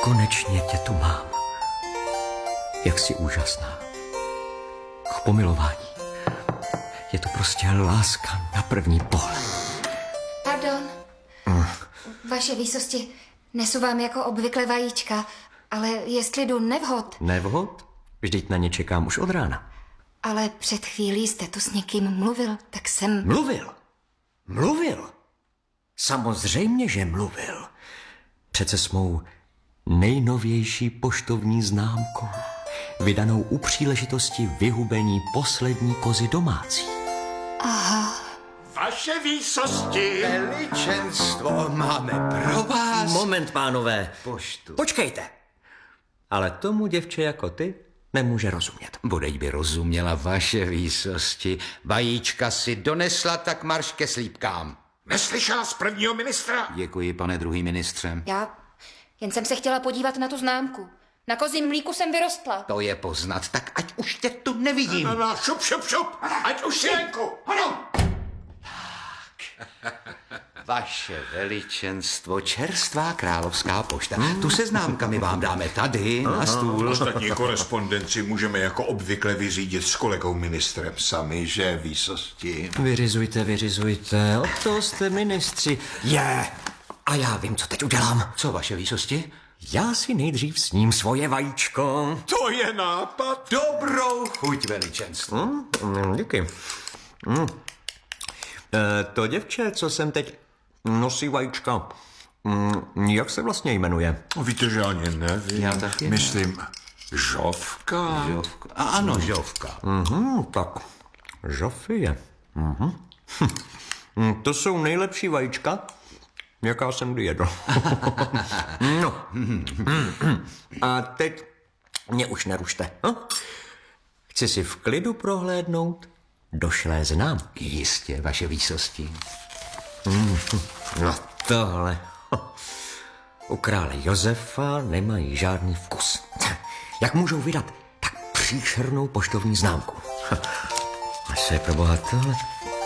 Konečně tě tu mám. Jak jsi úžasná. K pomilování. Je to prostě láska na první pohled. Pardon. Vaše výsosti, nesu vám jako obvykle vajíčka, ale jestli jdu nevhod. Nevhod? Vždyť na ně čekám už od rána. Ale před chvílí jste tu s někým mluvil, tak jsem... Mluvil? Samozřejmě, že mluvil. Přece s mou nejnovější poštovní známkou, vydanou u příležitosti vyhubení poslední kozy domácí. Aha. Vaše výsosti! Veličenstvo, máme pro vás... Moment, pánové. Poštu. Počkejte. Ale tomu děvče jako ty nemůže rozumět. Bodeď by rozuměla, vaše výsosti. Vajíčka si donesla, tak marš ke slípkám. Neslyšela z prvního ministra? Děkuji, pane druhý ministře. Já jen jsem se chtěla podívat na tu známku. Na kozím mlíku jsem vyrostla. To je poznat, tak ať už tě tu nevidím. No, šup, ať už si venku. Ano. Vaše veličenstvo, čerstvá královská pošta. Tu se známkami vám dáme tady na stůl. Ostatní korespondenci můžeme jako obvykle vyřídit s kolegou ministrem sami, že výsosti? Vyřizujte. Od toho jste ministři. A já vím, co teď udělám. Co, vaše výsosti? Já si nejdřív sním svoje vajíčko. To je nápad. Dobrou chuť, veličenstvo. Díky. To děvče, co jsem teď nosí vajíčka, jak se vlastně jmenuje? Víte, že ani nevím. Já taky ne. Myslím, Žofka. Ano, Žofka. Tak, Žofie. To jsou nejlepší vajíčka, jaká jsem kdy jedl. No. A teď mě už nerušte. Chci si v klidu prohlédnout došlé známky. Jistě, vaše výsosti. No tohle. U krále Josefa nemají žádný vkus. Jak můžou vydat tak příšernou poštovní známku? A co je pro boha tohle?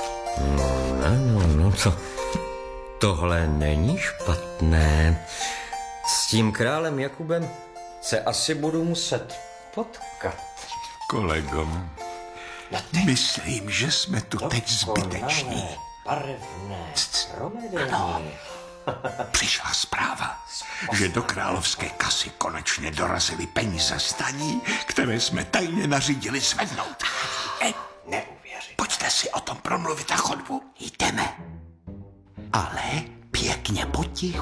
No, tohle není špatné. S tím králem Jakubem se asi budu muset potkat. Kolego, myslím, že jsme tu teď zbyteční. Barevné provedení. Ano. Přišla zpráva, že do královské kasy konečně dorazily peníze z daní, které jsme tajně nařídili zvednout. Neuvěřit. Pojďte si o tom promluvit na chodbu. Jdeme. Ale pěkně potichu.